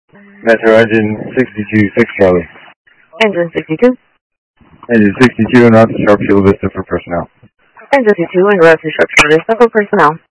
Metro Engine 62, 6 Charlie. Engine 62. Engine 62 and route to Sharp Chula Vista for personnel. Engine 62 and route to Sharp Chula Vista for personnel.